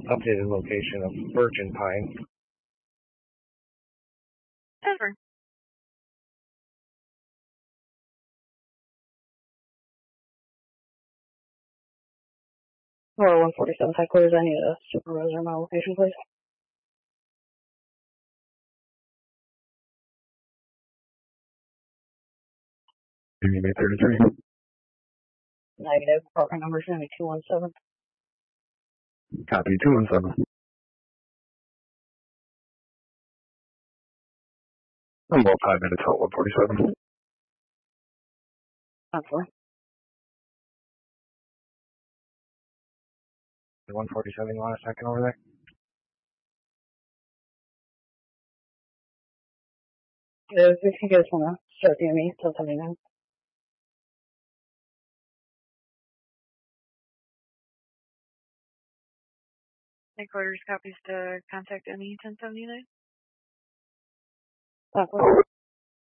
updated location of Virgin Pine. Ever. Or 147 headquarters, I need a supervisor in my location, please. Union 833. Negative. Apartment number is going to be 217. Copy 217. I'm about 5 minutes out, 147. Absolutely. 147, you want a second over there? If you guys want to start the ME, 1079. Headquarters copies to contact ME 1079. Absolutely.